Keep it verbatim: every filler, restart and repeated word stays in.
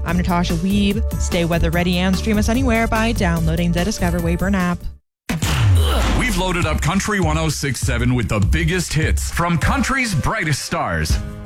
I'm Natasha Weeb. Stay weather ready and stream us anywhere by downloading the Discover Weyburn app. We've loaded up Country one oh six point seven with the biggest hits from country's brightest stars.